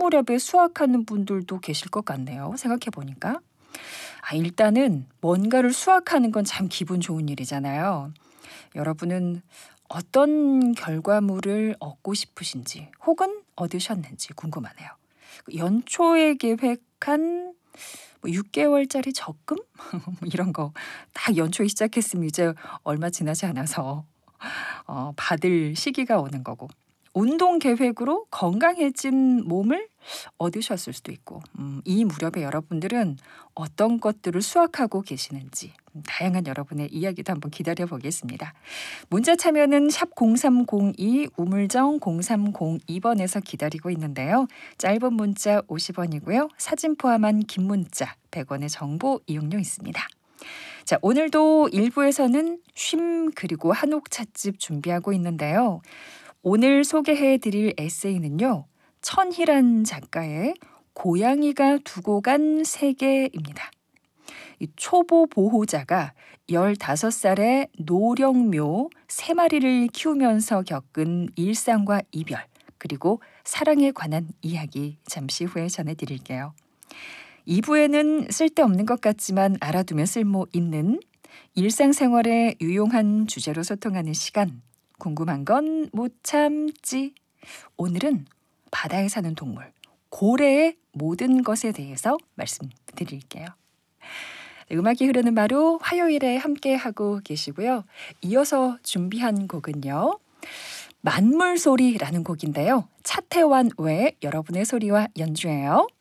무렵에 수확하는 분들도 계실 것 같네요. 생각해 보니까. 일단은 뭔가를 수확하는 건 참 기분 좋은 일이잖아요. 여러분은 어떤 결과물을 얻고 싶으신지 혹은 얻으셨는지 궁금하네요. 연초에 계획한 6개월짜리 적금? 이런 거 딱 연초에 시작했으면 이제 얼마 지나지 않아서 받을 시기가 오는 거고, 운동 계획으로 건강해진 몸을 얻으셨을 수도 있고, 이 무렵에 여러분들은 어떤 것들을 수확하고 계시는지 다양한 여러분의 이야기도 한번 기다려 보겠습니다. 문자 참여는 샵 0302 우물정 0302번에서 기다리고 있는데요. 짧은 문자 50원이고요. 사진 포함한 긴 문자 100원의 정보 이용료 있습니다. 자, 오늘도 1부에서는 쉼 그리고 한옥 찻집 준비하고 있는데요. 오늘 소개해 드릴 에세이는요, 천희란 작가의 고양이가 두고 간 세계입니다. 이 초보 보호자가 15살의 노령묘 3마리를 키우면서 겪은 일상과 이별, 그리고 사랑에 관한 이야기 잠시 후에 전해드릴게요. 2부에는 쓸데없는 것 같지만 알아두면 쓸모 있는 일상생활에 유용한 주제로 소통하는 시간, 궁금한 건 못 참지. 오늘은 바다에 사는 동물, 고래의 모든 것에 대해서 말씀드릴게요. 음악이 흐르는 마루 화요일에 함께하고 계시고요. 이어서 준비한 곡은요, 만물소리라는 곡인데요. 차태환 외 여러분의 소리와 연주해요.